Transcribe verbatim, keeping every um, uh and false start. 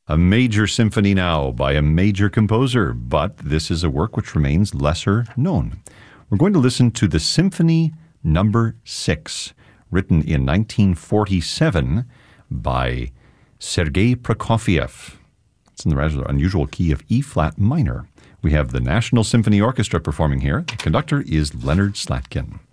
A major symphony now by a major composer, but this is a work which remains lesser known. We're going to listen to the Symphony Number Six, written in nineteen forty-seven by Sergei Prokofiev. It's in the rather unusual key of E-flat minor. We have the National Symphony Orchestra performing here. The conductor is Leonard Slatkin.